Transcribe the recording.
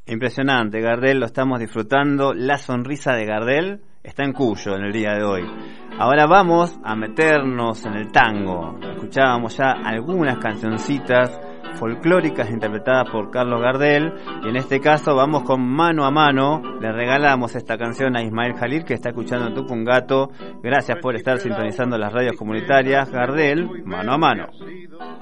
Impresionante, Gardel, lo estamos disfrutando. La sonrisa de Gardel está en Cuyo en el día de hoy. Ahora vamos a meternos en el tango. Escuchábamos ya algunas cancioncitas folclóricas interpretadas por Carlos Gardel, y en este caso vamos con Mano a Mano. Le regalamos esta canción a Ismael Jalil, que está escuchando en Tupungato. Gracias por estar sintonizando las radios comunitarias. Gardel, Mano a Mano.